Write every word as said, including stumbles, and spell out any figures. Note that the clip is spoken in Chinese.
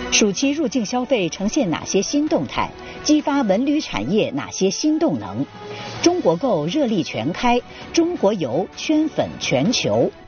暑期入境消费呈现哪些新动态？激发文旅产业哪些新动能？中国购热力全开，中国游圈粉全球。